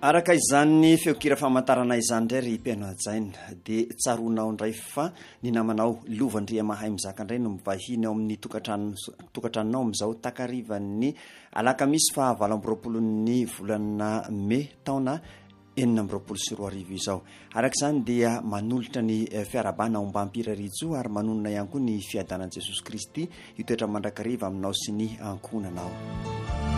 araka izany feokira famantarana izany ndray ry mpianajaina dia tsaronao indray fa ny namanao lovandria mahay mizaka indray no mivahiny ao amin'ny tokantranonao amin'izao takarivany alakamisy fa 24 volana May taona 2024 izao. Araka izany dia manolotra ny fiarabana ao Ambampirarijo ary manonona ihany koa ny fiadanan'i Jesosy Kristy hitoetra mandrakariva aminao sy ny ankonanao.